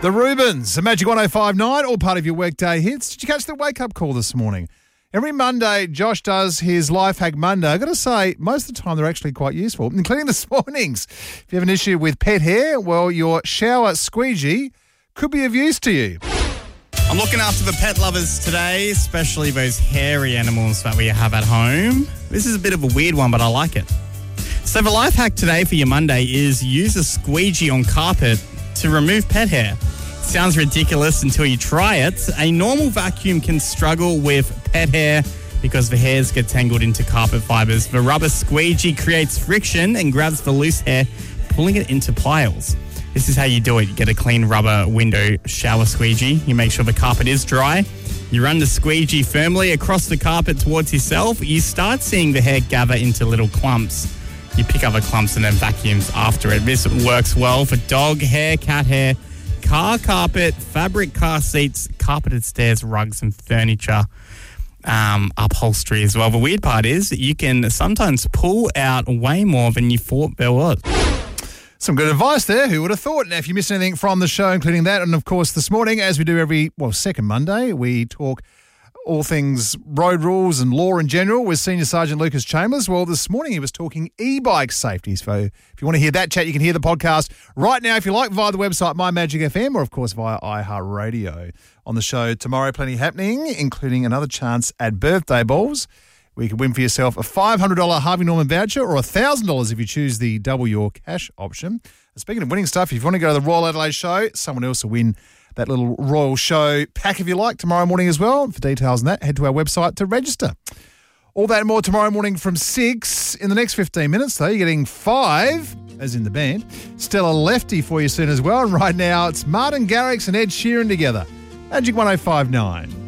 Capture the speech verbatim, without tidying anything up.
The Rubens, the Magic one oh five point nine, all part of your workday hits. Did you catch the wake-up call this morning? Every Monday, Josh does his Life Hack Monday. I've got to say, most of the time they're actually quite useful, including this morning's. If you have an issue with pet hair, well, your shower squeegee could be of use to you. I'm looking after the pet lovers today, especially those hairy animals that we have at home. This is a bit of a weird one, but I like it. So the life hack today for your Monday is use a squeegee on carpet to remove pet hair. Sounds ridiculous until you try it. A normal vacuum can struggle with pet hair because the hairs get tangled into carpet fibers. The rubber squeegee creates friction and grabs the loose hair, pulling it into piles. This is how you do it. You get a clean rubber window shower squeegee. You make sure the carpet is dry. You run the squeegee firmly across the carpet towards yourself. You start seeing the hair gather into little clumps. You pick up the clumps and then vacuums after it. This works well for dog hair, cat hair, car carpet, fabric car seats, carpeted stairs, rugs and furniture, um, upholstery as well. The weird part is that you can sometimes pull out way more than you thought there was. Some good advice there. Who would have thought? Now, if you missed anything from the show, including that, and of course this morning, as we do every, well, second Monday, we talk all things road rules and law in general with Senior Sergeant Lucas Chambers. Well, this morning he was talking e-bike safety. So if you want to hear that chat, you can hear the podcast right now, if you like, via the website My Magic F M or, of course, via iHeartRadio. On the show tomorrow, plenty happening, including another chance at birthday balls. We could win for yourself a five hundred dollars Harvey Norman voucher or one thousand dollars if you choose the double your cash option. And speaking of winning stuff, if you want to go to the Royal Adelaide Show, someone else will win that little Royal Show pack, if you like, tomorrow morning as well. For details on that, head to our website to register. All that and more tomorrow morning from six. In the next fifteen minutes, though, you're getting five, as in the band, Stella Lefty for you soon as well. And right now, it's Martin Garrix and Ed Sheeran together. Magic one oh five point nine.